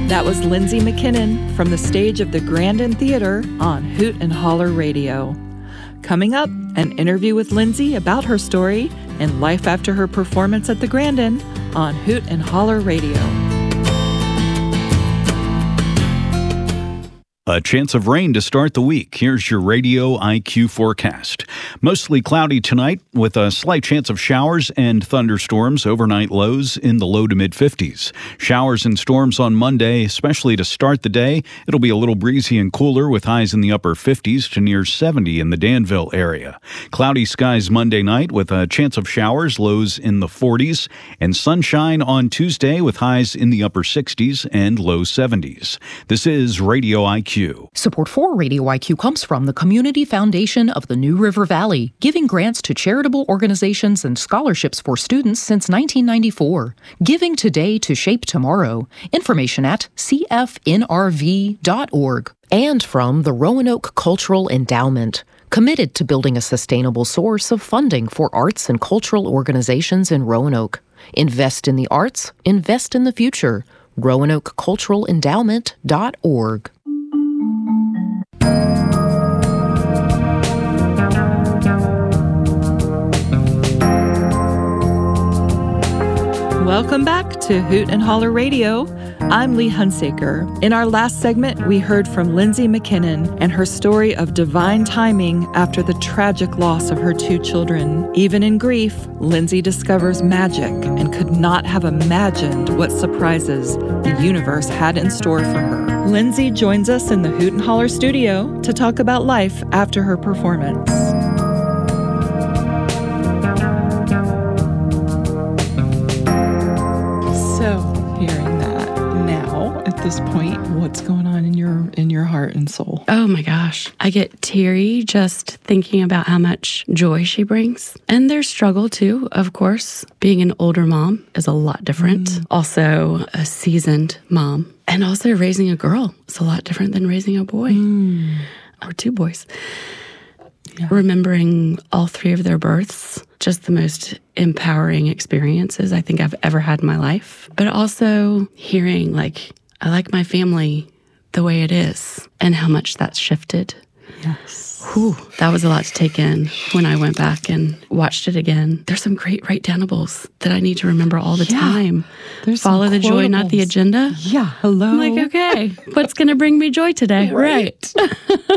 That was Lindsay McKinnon from the stage of the Grandin Theater on Hoot and Holler Radio. Coming up, an interview with Lindsay about her story and life after her performance at the Grandin on Hoot and Holler Radio. A chance of rain to start the week. Here's your Radio IQ forecast. Mostly cloudy tonight with a slight chance of showers and thunderstorms. Overnight lows in the low to mid-50s. Showers and storms on Monday, especially to start the day. It'll be a little breezy and cooler with highs in the upper 50s to near 70 in the Danville area. Cloudy skies Monday night with a chance of showers, lows in the 40s. And sunshine on Tuesday with highs in the upper 60s and low 70s. This is Radio IQ. Support for Radio IQ comes from the Community Foundation of the New River Valley, giving grants to charitable organizations and scholarships for students since 1994. Giving today to shape tomorrow. Information at cfnrv.org. And from the Roanoke Cultural Endowment, committed to building a sustainable source of funding for arts and cultural organizations in Roanoke. Invest in the arts, invest in the future. RoanokeCulturalEndowment.org. Welcome back to Hoot and Holler Radio. I'm Lee Hunsaker. In our last segment, we heard from Lindsay McKinnon and her story of divine timing after the tragic loss of her two children. Even in grief, Lindsay discovers magic and could not have imagined what surprises the universe had in store for her. Lindsay joins us in the Hoot and Holler studio to talk about life after her performance. This point, what's going on in your heart and soul? Oh my gosh. I get teary just thinking about how much joy she brings. And there's struggle too, of course. Being an older mom is a lot different. Also a seasoned mom. And also raising a girl is a lot different than raising a boy. Or two boys. Yeah. Remembering all three of their births, just the most empowering experiences I think I've ever had in my life. But also hearing I like my family the way it is and how much that's shifted. Yes. Whew, that was a lot to take in when I went back and watched it again. There's some great write-downables that I need to remember all the time. Follow the joy, not the agenda. Yeah, hello. I'm like, okay, what's going to bring me joy today? Right.